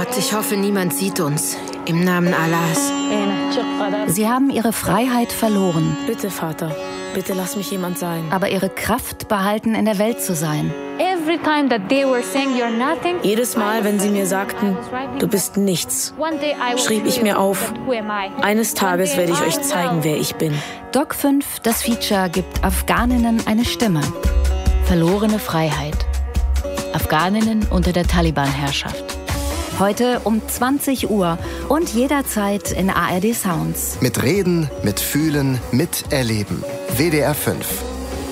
Gott, ich hoffe, niemand sieht uns. Im Namen Allahs. Sie haben ihre Freiheit verloren. Bitte, Vater, bitte lass mich jemand sein. Aber ihre Kraft behalten, in der Welt zu sein. Jedes Mal, wenn sie mir sagten, du bist nichts, schrieb ich mir auf, eines Tages werde ich euch zeigen, wer ich bin. Doc 5, das Feature, gibt Afghaninnen eine Stimme. Verlorene Freiheit. Afghaninnen unter der Taliban-Herrschaft. Heute um 20 Uhr und jederzeit in ARD Sounds. Mit Reden, mit Fühlen, mit Erleben. WDR 5.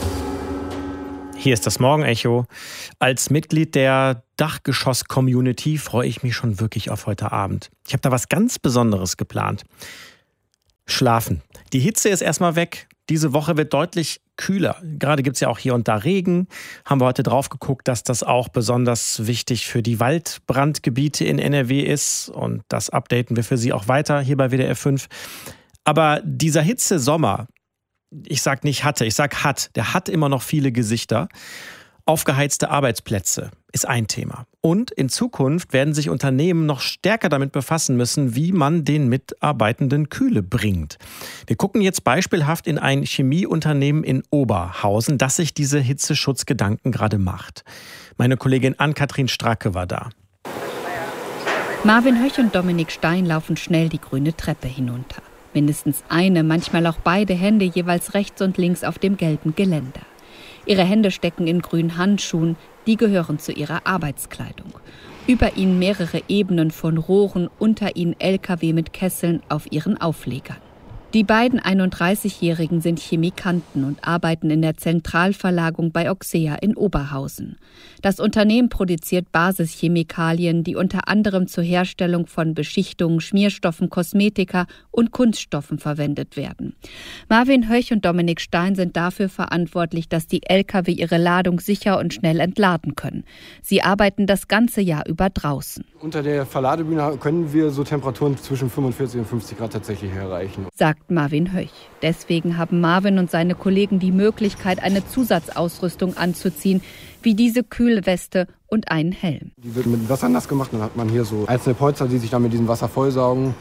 Hier ist das Morgenecho. Als Mitglied der Dachgeschoss-Community freue ich mich schon wirklich auf heute Abend. Ich habe da was ganz Besonderes geplant. Schlafen. Die Hitze ist erstmal weg. Diese Woche wird deutlich kühler. Gerade gibt es ja auch hier und da Regen. Haben wir heute drauf geguckt, dass das auch besonders wichtig für die Waldbrandgebiete in NRW ist. Und das updaten wir für Sie auch weiter hier bei WDR 5. Aber dieser Hitzesommer, ich sag nicht hatte, ich sag hat, der hat immer noch viele Gesichter. Aufgeheizte Arbeitsplätze ist ein Thema. Und in Zukunft werden sich Unternehmen noch stärker damit befassen müssen, wie man den Mitarbeitenden Kühle bringt. Wir gucken jetzt beispielhaft in ein Chemieunternehmen in Oberhausen, das sich diese Hitzeschutzgedanken gerade macht. Meine Kollegin Ann-Kathrin Stracke war da. Marvin Höch und Dominik Stein laufen schnell die grüne Treppe hinunter. Mindestens eine, manchmal auch beide Hände jeweils rechts und links auf dem gelben Geländer. Ihre Hände stecken in grünen Handschuhen, die gehören zu ihrer Arbeitskleidung. Über ihnen mehrere Ebenen von Rohren, unter ihnen LKW mit Kesseln auf ihren Auflegern. Die beiden 31-Jährigen sind Chemikanten und arbeiten in der Zentralverlagung bei Oxea in Oberhausen. Das Unternehmen produziert Basischemikalien, die unter anderem zur Herstellung von Beschichtungen, Schmierstoffen, Kosmetika und Kunststoffen verwendet werden. Marvin Höch und Dominik Stein sind dafür verantwortlich, dass die LKW ihre Ladung sicher und schnell entladen können. Sie arbeiten das ganze Jahr über draußen. Unter der Verladebühne können wir so Temperaturen zwischen 45 und 50 Grad tatsächlich erreichen, sagt Marvin Höch. Deswegen haben Marvin und seine Kollegen die Möglichkeit, eine Zusatzausrüstung anzuziehen, wie diese Kühlweste und einen Helm. Die wird mit Wasser nass gemacht, dann hat man hier so einzelne Polster, die sich dann mit diesem Wasser vollsaugen.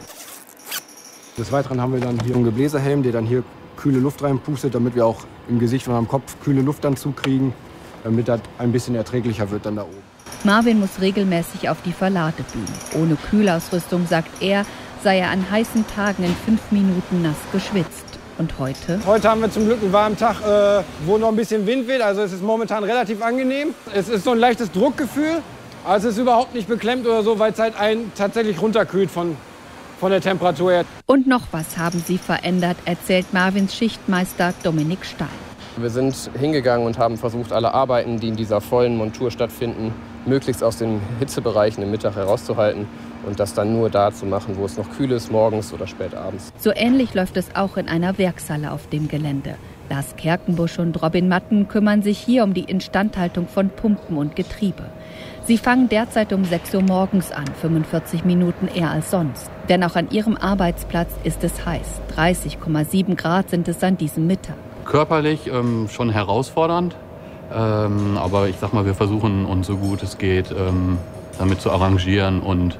Des Weiteren haben wir dann hier einen Gebläsehelm, der dann hier kühle Luft reinpustet, damit wir auch im Gesicht und am Kopf kühle Luft dann zukriegen, damit das ein bisschen erträglicher wird dann da oben. Marvin muss regelmäßig auf die Verladebühne. Ohne Kühlausrüstung, sagt er, sei er an heißen Tagen in 5 Minuten nass geschwitzt. Und heute? Heute haben wir zum Glück einen warmen Tag, wo noch ein bisschen Wind weht. Also es ist momentan relativ angenehm. Es ist so ein leichtes Druckgefühl. Also es ist überhaupt nicht beklemmt oder so, weil es halt einen tatsächlich runterkühlt von der Temperatur her. Und noch was haben sie verändert, erzählt Marvins Schichtmeister Dominik Stein. Wir sind hingegangen und haben versucht, alle Arbeiten, die in dieser vollen Montur stattfinden, möglichst aus den Hitzebereichen im Mittag herauszuhalten und das dann nur da zu machen, wo es noch kühl ist, morgens oder spät abends. So ähnlich läuft es auch in einer Werkshalle auf dem Gelände. Lars Kerkenbusch und Robin Matten kümmern sich hier um die Instandhaltung von Pumpen und Getriebe. Sie fangen derzeit um 6 Uhr morgens an, 45 Minuten eher als sonst. Denn auch an ihrem Arbeitsplatz ist es heiß. 30,7 Grad sind es an diesem Mittag. Körperlich schon herausfordernd, aber ich sag mal, wir versuchen uns so gut es geht, damit zu arrangieren und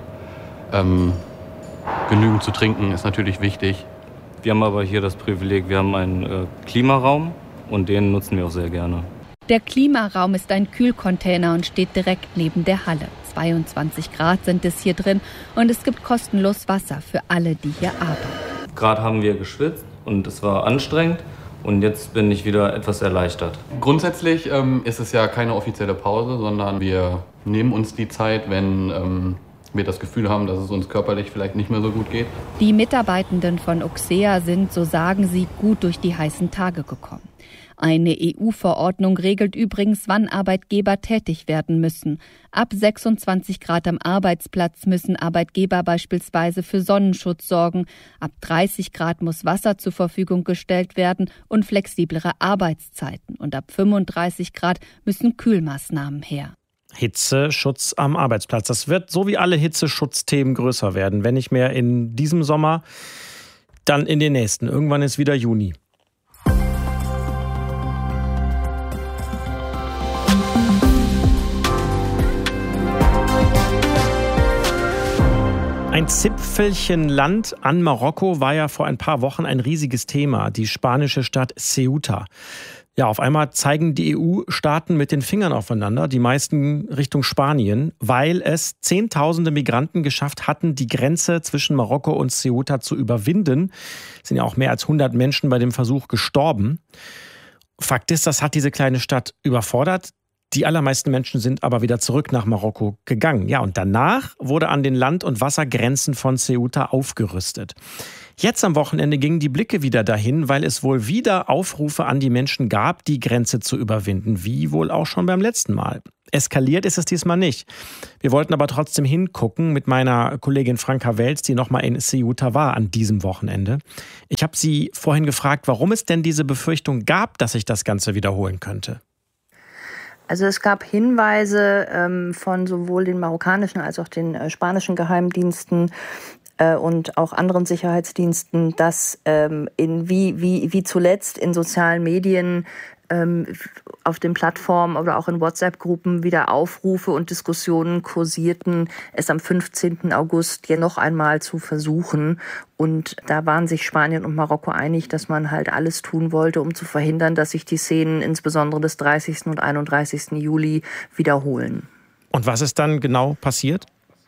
genügend zu trinken ist natürlich wichtig. Wir haben aber hier das Privileg, wir haben einen Klimaraum und den nutzen wir auch sehr gerne. Der Klimaraum ist ein Kühlcontainer und steht direkt neben der Halle. 22 Grad sind es hier drin und es gibt kostenlos Wasser für alle, die hier arbeiten. Gerade haben wir geschwitzt und es war anstrengend. Und jetzt bin ich wieder etwas erleichtert. Grundsätzlich ist es ja keine offizielle Pause, sondern wir nehmen uns die Zeit, wenn wir das Gefühl haben, dass es uns körperlich vielleicht nicht mehr so gut geht. Die Mitarbeitenden von Oxea sind, so sagen sie, gut durch die heißen Tage gekommen. Eine EU-Verordnung regelt übrigens, wann Arbeitgeber tätig werden müssen. Ab 26 Grad am Arbeitsplatz müssen Arbeitgeber beispielsweise für Sonnenschutz sorgen. Ab 30 Grad muss Wasser zur Verfügung gestellt werden und flexiblere Arbeitszeiten. Und ab 35 Grad müssen Kühlmaßnahmen her. Hitzeschutz am Arbeitsplatz. Das wird so wie alle Hitzeschutzthemen größer werden. Wenn nicht mehr in diesem Sommer, dann in den nächsten. Irgendwann ist wieder Juni. Ein Zipfelchen Land an Marokko war ja vor ein paar Wochen ein riesiges Thema, die spanische Stadt Ceuta. Ja, auf einmal zeigen die EU-Staaten mit den Fingern aufeinander, die meisten Richtung Spanien, weil es Zehntausende Migranten geschafft hatten, die Grenze zwischen Marokko und Ceuta zu überwinden. Es sind ja auch mehr als 100 Menschen bei dem Versuch gestorben. Fakt ist, das hat diese kleine Stadt überfordert. Die allermeisten Menschen sind aber wieder zurück nach Marokko gegangen. Ja, und danach wurde an den Land- und Wassergrenzen von Ceuta aufgerüstet. Jetzt am Wochenende gingen die Blicke wieder dahin, weil es wohl wieder Aufrufe an die Menschen gab, die Grenze zu überwinden, wie wohl auch schon beim letzten Mal. Eskaliert ist es diesmal nicht. Wir wollten aber trotzdem hingucken mit meiner Kollegin Franka Welz, die nochmal in Ceuta war an diesem Wochenende. Ich habe sie vorhin gefragt, warum es denn diese Befürchtung gab, dass sich das Ganze wiederholen könnte. Also es gab Hinweise von sowohl den marokkanischen als auch den spanischen Geheimdiensten und auch anderen Sicherheitsdiensten, dass wie zuletzt in sozialen Medien auf den Plattformen oder auch in WhatsApp-Gruppen wieder Aufrufe und Diskussionen kursierten, es am 15. August ja noch einmal zu versuchen. Und da waren sich Spanien und Marokko einig, dass man halt alles tun wollte, um zu verhindern, dass sich die Szenen insbesondere des 30. und 31. Juli wiederholen. Und was ist dann genau passiert?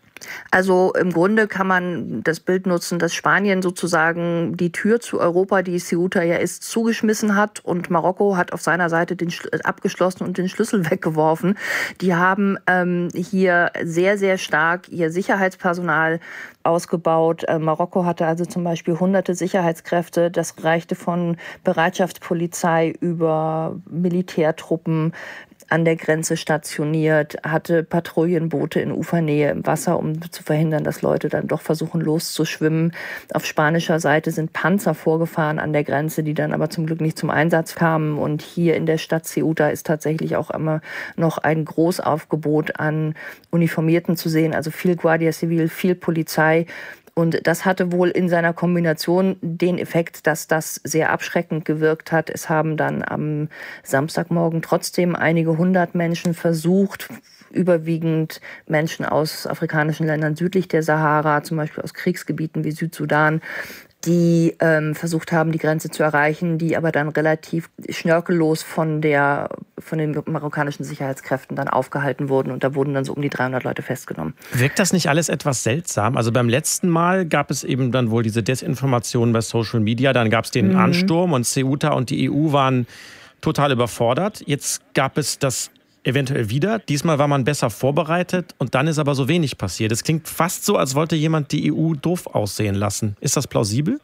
Also im Grunde kann man das Bild nutzen, dass Spanien sozusagen die Tür zu Europa, die Ceuta ja ist, zugeschmissen hat und Marokko hat auf seiner Seite den abgeschlossen und den Schlüssel weggeworfen. Die haben hier sehr, sehr stark ihr Sicherheitspersonal ausgebaut. Marokko hatte also zum Beispiel hunderte Sicherheitskräfte. Das reichte von Bereitschaftspolizei über Militärtruppen an der Grenze stationiert, hatte Patrouillenboote in Ufernähe im Wasser, um zu verhindern, dass Leute dann doch versuchen loszuschwimmen. Auf spanischer Seite sind Panzer vorgefahren an der Grenze, die dann aber zum Glück nicht zum Einsatz kamen. Und hier in der Stadt Ceuta ist tatsächlich auch immer noch ein Großaufgebot an Uniformierten zu sehen, also viel Guardia Civil, viel Polizei. Und das hatte wohl in seiner Kombination den Effekt, dass das sehr abschreckend gewirkt hat. Es haben dann am Samstagmorgen trotzdem einige hundert Menschen versucht, überwiegend Menschen aus afrikanischen Ländern südlich der Sahara, zum Beispiel aus Kriegsgebieten wie Südsudan, die versucht haben, die Grenze zu erreichen, die aber dann relativ schnörkellos von den marokkanischen Sicherheitskräften dann aufgehalten wurden. Und da wurden dann so um die 300 Leute festgenommen. Wirkt das nicht alles etwas seltsam? Also beim letzten Mal gab es eben dann wohl diese Desinformation bei Social Media. Dann gab es den Ansturm und Ceuta und die EU waren total überfordert. Jetzt gab es das eventuell wieder. Diesmal war man besser vorbereitet und dann ist aber so wenig passiert. Es klingt fast so, als wollte jemand die EU doof aussehen lassen. Ist das plausibel?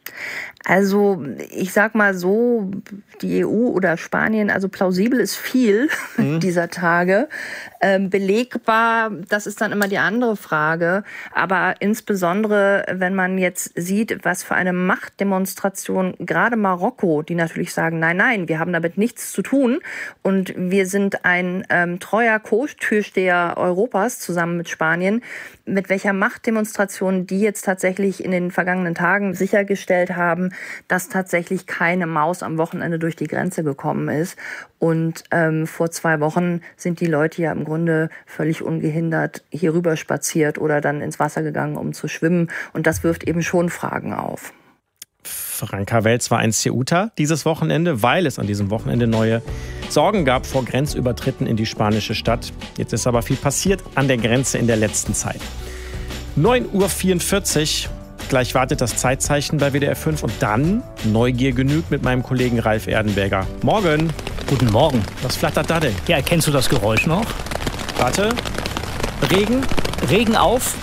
Also ich sag mal so, die EU oder Spanien, also plausibel ist viel dieser Tage. Belegbar, das ist dann immer die andere Frage. Aber insbesondere, wenn man jetzt sieht, was für eine Machtdemonstration gerade Marokko, die natürlich sagen, nein, wir haben damit nichts zu tun und wir sind ein treuer Co-Türsteher Europas zusammen mit Spanien, mit welcher Machtdemonstration die jetzt tatsächlich in den vergangenen Tagen sichergestellt haben, dass tatsächlich keine Maus am Wochenende durch die Grenze gekommen ist. Und vor 2 Wochen sind die Leute ja im Grunde völlig ungehindert hier rüber spaziert oder dann ins Wasser gegangen, um zu schwimmen. Und das wirft eben schon Fragen auf. Franka Welz war in Ceuta dieses Wochenende, weil es an diesem Wochenende neue Sorgen gab vor Grenzübertritten in die spanische Stadt. Jetzt ist aber viel passiert an der Grenze in der letzten Zeit. 9:44 Uhr. Gleich wartet das Zeitzeichen bei WDR 5 und dann Neugier genügt mit meinem Kollegen Ralf Erdenberger. Morgen. Guten Morgen. Was flattert da denn? Ja, kennst du das Geräusch noch? Warte. Regen? Regen auf.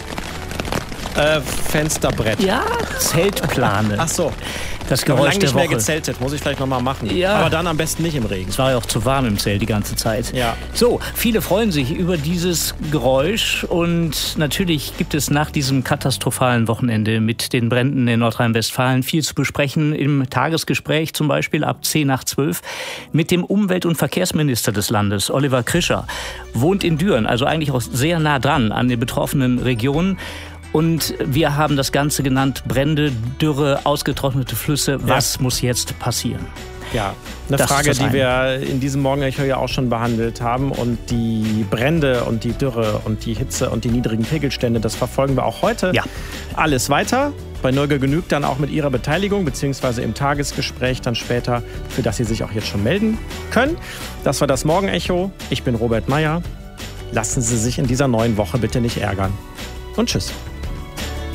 Fensterbrett. Ja, Zeltplane. Ach so. Das Geräusch lange der nicht mehr Woche. Gezeltet, muss ich vielleicht noch mal machen. Ja. Aber dann am besten nicht im Regen. Es war ja auch zu warm im Zelt die ganze Zeit. Ja. So, viele freuen sich über dieses Geräusch und natürlich gibt es nach diesem katastrophalen Wochenende mit den Bränden in Nordrhein-Westfalen viel zu besprechen im Tagesgespräch, zum Beispiel ab 10:10 mit dem Umwelt- und Verkehrsminister des Landes, Oliver Krischer. Wohnt in Düren, also eigentlich auch sehr nah dran an den betroffenen Regionen. Und wir haben das Ganze genannt Brände, Dürre, ausgetrocknete Flüsse. Was muss jetzt passieren? Ja, eine Frage, die wir in diesem Morgenecho ja auch schon behandelt haben. Und die Brände und die Dürre und die Hitze und die niedrigen Pegelstände, das verfolgen wir auch heute. Ja. Alles weiter. Bei Neugierige genügt dann auch mit Ihrer Beteiligung, beziehungsweise im Tagesgespräch dann später, für das Sie sich auch jetzt schon melden können. Das war das Morgenecho. Ich bin Robert Meyer. Lassen Sie sich in dieser neuen Woche bitte nicht ärgern. Und tschüss.